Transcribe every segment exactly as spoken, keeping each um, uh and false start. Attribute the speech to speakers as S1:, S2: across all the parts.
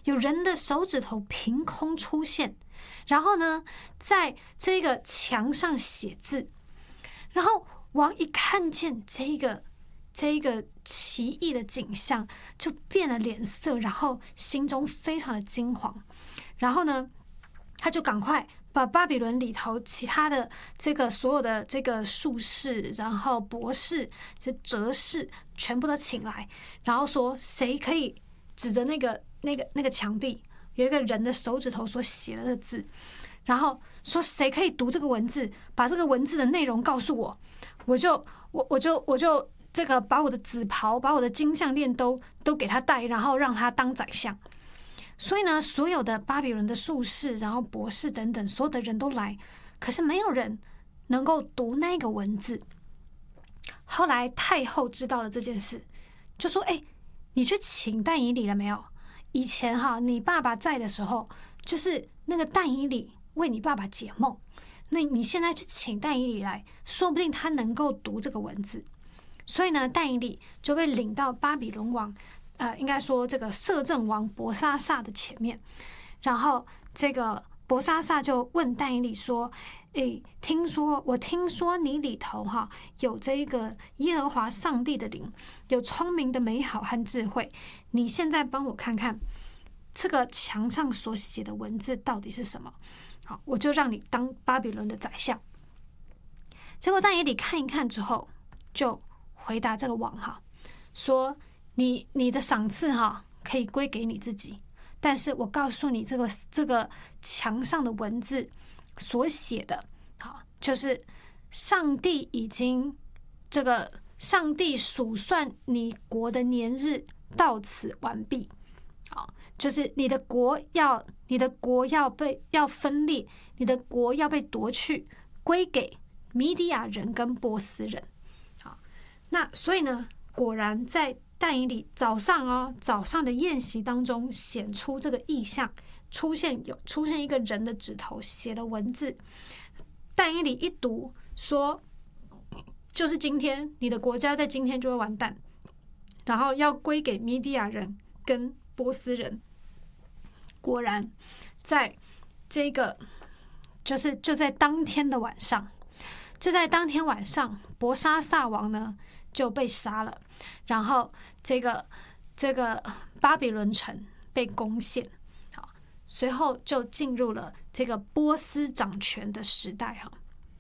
S1: 有人的手指头凭空出现，然后呢，在这个墙上写字。然后王一看见这个这个奇异的景象，就变了脸色，然后心中非常的惊惶。然后呢，他就赶快把巴比伦里头其他的这个所有的这个术士，然后博士、这哲士全部都请来，然后说谁可以指着那个那个那个墙壁有一个人的手指头所写的字，然后说谁可以读这个文字，把这个文字的内容告诉我，我就我我就我就这个把我的紫袍、把我的金项链都都给他戴，然后让他当宰相。所以呢，所有的巴比伦的术士，然后博士等等，所有的人都来，可是没有人能够读那个文字。后来太后知道了这件事，就说：“哎，你去请但以理了没有？以前哈，你爸爸在的时候，就是那个但以理为你爸爸解梦。那你现在去请但以理来，说不定他能够读这个文字。”所以呢，但以理就被领到巴比伦王。呃，应该说这个摄政王伯沙撒的前面，然后这个伯沙撒就问但以理说：“诶，听说我听说你里头哈有这个耶和华上帝的灵，有聪明的美好和智慧，你现在帮我看看这个墙上所写的文字到底是什么？好，我就让你当巴比伦的宰相。”结果但以理看一看之后，就回答这个王哈说。你你的赏赐哈可以归给你自己，但是我告诉你，这个这个墙上的文字所写的，好，就是上帝已经这个上帝数算你国的年日到此完毕，好，就是你的国要你的国要被要分裂，你的国要被夺去，归给米底亚人跟波斯人，好，那所以呢，果然在但以理早上哦，早上的宴席当中显出这个异象，出现有出现一个人的指头写了文字。但以理一读说，就是今天你的国家在今天就会完蛋，然后要归给米底亚人跟波斯人。果然，在这个就是就在当天的晚上，就在当天晚上，伯沙撒王呢就被杀了。然后这个这个巴比伦城被攻陷，好，随后就进入了这个波斯掌权的时代哈。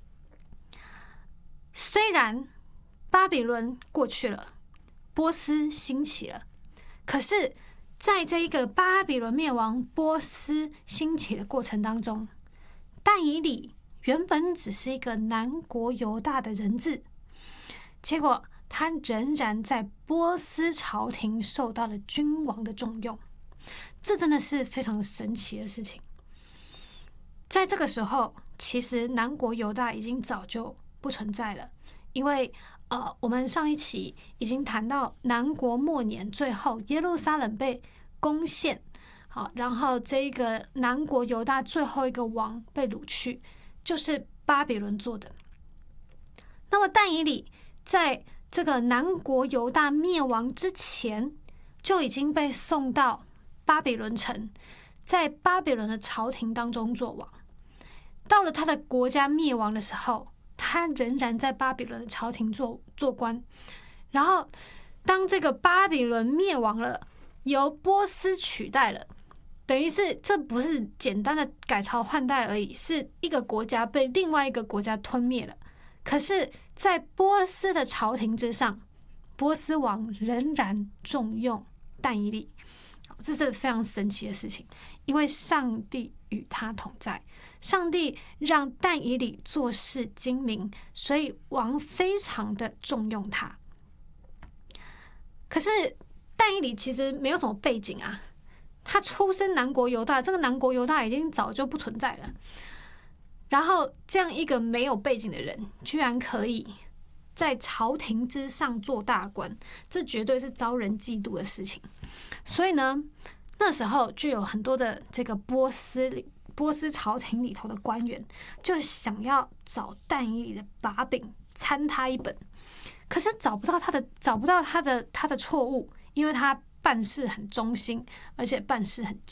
S1: 虽然巴比伦过去了，波斯兴起了，可是在这一个巴比伦灭亡、波斯兴起的过程当中，但以理原本只是一个南国犹大的人质，结果他仍然在波斯朝廷受到了君王的重用，这真的是非常神奇的事情。在这个时候，其实南国犹大已经早就不存在了，因为呃，我们上一期已经谈到南国末年，最后耶路撒冷被攻陷，好，然后这个南国犹大最后一个王被掳去，就是巴比伦做的。那么但以理在这个南国犹大灭亡之前，就已经被送到巴比伦城，在巴比伦的朝廷当中做王。到了他的国家灭亡的时候，他仍然在巴比伦的朝廷做做官。然后，当这个巴比伦灭亡了，由波斯取代了，等于是这不是简单的改朝换代而已，是一个国家被另外一个国家吞灭了。可是，在波斯的朝廷之上，波斯王仍然重用但以理，这是非常神奇的事情，因为上帝与他同在，上帝让但以理做事精明，所以王非常的重用他。可是但以理其实没有什么背景啊，他出身南国犹大，这个南国犹大已经早就不存在了。然后这样一个没有背景的人，居然可以在朝廷之上做大官，这绝对是遭人嫉妒的事情。所以呢，那时候就有很多的这个波斯波斯朝廷里头的官员，就想要找但以理的把柄，参他一本。可是找不到他的，找不到他的他的错误，因为他办事很忠心，而且办事很